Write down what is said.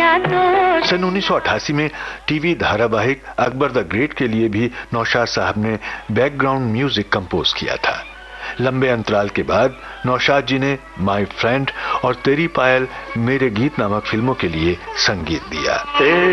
सन 1988 में टीवी धारावाहिक Akbar the great के लिए भी नौशाद साहब ने बैकग्राउंड म्यूजिक कंपोज किया था। लंबे अंतराल के बाद नौशाद जी ने माय फ्रेंड और तेरी पायल मेरे गीत नामक फिल्मों के लिए संगीत दिया।